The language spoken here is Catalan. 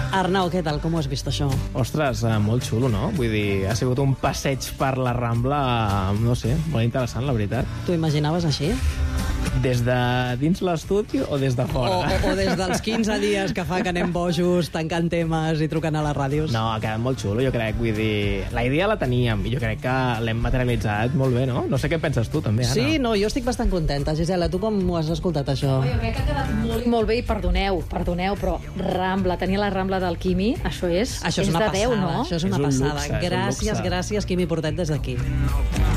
Arnau, què tal? Com ho has vist, això? Ostres, molt xulo, no? Vull dir, ha sigut un passeig per la Rambla, no sé, molt interessant, la veritat. T'ho imaginaves així? Des de dins l'estudi o des de fora? O des dels 15 dies que fa que anem bojos, tancant temes i trucant a les ràdios? No, ha quedat molt xulo, jo crec. Vull dir, la idea la teníem i jo crec que l'hem materialitzat molt bé, no? No sé què penses tu, també, Anna. Sí, no, jo estic bastant contenta. Gisela, tu com ho has escoltat, això? Jo crec que ha quedat molt bé i perdoneu, però Rambla, tenir la Rambla del Quimi, això és Això és una de 10, passada, no? això és una És un passada. luxe, és un luxe. Gràcies, Quimi Portet, des d'aquí.